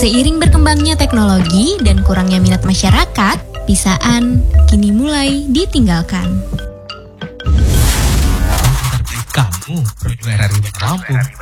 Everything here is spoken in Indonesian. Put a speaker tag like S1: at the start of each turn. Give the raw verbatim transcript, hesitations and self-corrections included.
S1: Seiring berkembangnya teknologi dan kurangnya minat masyarakat, pisaan kini mulai ditinggalkan.
S2: Kamu, dari Lampung.